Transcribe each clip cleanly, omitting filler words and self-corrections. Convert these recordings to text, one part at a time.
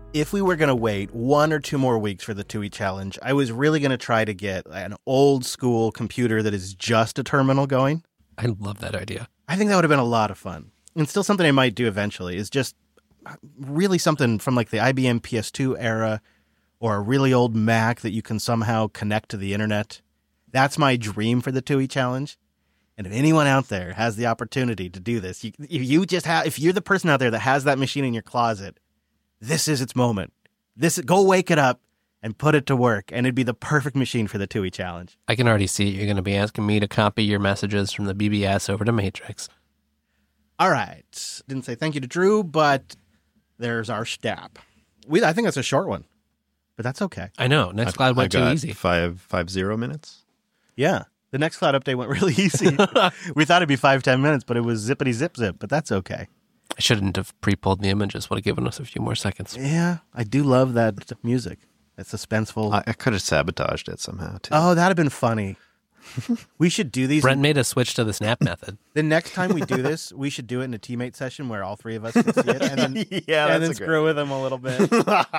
if we were going to wait 1 or 2 more weeks for the TUI challenge, I was really going to try to get an old school computer that is just a terminal going. I love that idea. I think that would have been a lot of fun. And still something I might do eventually is just really something from like the IBM PS2 era or a really old Mac that you can somehow connect to the internet. That's my dream for the TUI challenge. And if anyone out there has the opportunity to do this, if you're the person out there that has that machine in your closet, this is its moment. Go wake it up and put it to work, and it'd be the perfect machine for the TUI challenge. I can already see you're going to be asking me to copy your messages from the BBS over to Matrix. All right. Didn't say thank you to Drew, but there's our stab. I think that's a short one, but that's okay. I know. Nextcloud went too easy. 50 minutes. Yeah. The Nextcloud update went really easy. We thought it'd be 5-10 minutes, but it was zippity zip, but that's okay. I shouldn't have pre-pulled the images. Would have given us a few more seconds. Yeah, I do love that music. It's suspenseful. I could have sabotaged it somehow, too. Oh, that'd have been funny. We should do these. Brent made a switch to the snap method. The next time we do this, we should do it in a teammate session where all 3 of us can see it, and then screw with them a little bit.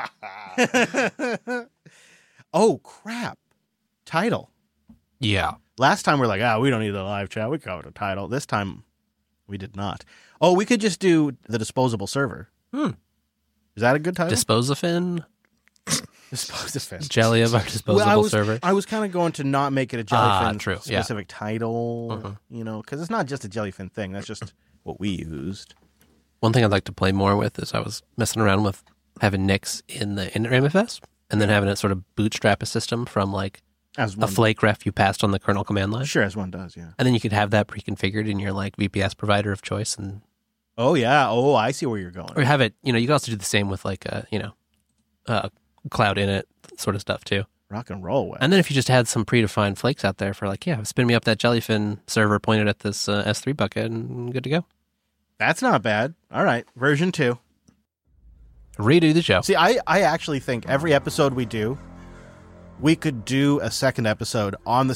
Oh, crap. Title. Yeah. Last time we're like, we don't need the live chat. We covered a title. This time, we did not. Oh, we could just do the disposable server. Is that a good title? Disposafin? Disposafin. Jelly of our disposable server. I was kind of going to not make it a Jellyfin specific title, because it's not just a Jellyfin thing. That's just what we used. One thing I'd like to play more with is I was messing around with having Nix in the MFS and then having it sort of bootstrap a system from like a flake ref you passed on the kernel command line. Sure, as one does, yeah. And then you could have that pre-configured in your like VPS provider of choice. And oh, yeah. Oh, I see where you're going. Or have it, you can also do the same with like cloud init sort of stuff too. Rock and roll. Wes. And then if you just had some predefined flakes out there for like, spin me up that Jellyfin server pointed at this S3 bucket and good to go. That's not bad. All right. Version 2. Redo the show. See, I actually think every episode we do, we could do a second episode on the